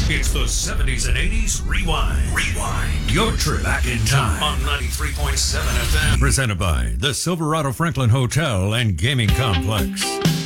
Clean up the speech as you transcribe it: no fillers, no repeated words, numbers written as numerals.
It's the 70s and 80s Rewind. Rewind. Your trip back in time on 93.7 FM. Presented by the Silverado Franklin Hotel and Gaming Complex.